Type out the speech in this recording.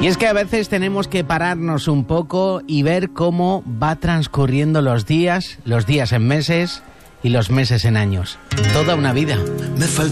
Y es que a veces tenemos que pararnos un poco y ver cómo va transcurriendo los días en meses y los meses en años. Toda una vida. Me falta